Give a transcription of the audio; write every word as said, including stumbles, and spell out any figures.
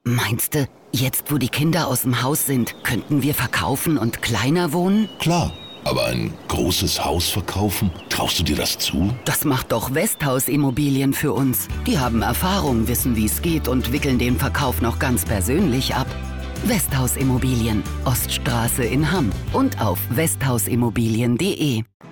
Meinst du, jetzt wo die Kinder aus dem Haus sind, könnten wir verkaufen und kleiner wohnen? Klar, aber ein großes Haus verkaufen? Traust du dir das zu? Das macht doch Westhaus Immobilien für uns. Die haben Erfahrung, wissen, wie es geht und wickeln den Verkauf noch ganz persönlich ab. Westhaus Immobilien, Oststraße in Hamm und auf westhausimmobilien punkt de.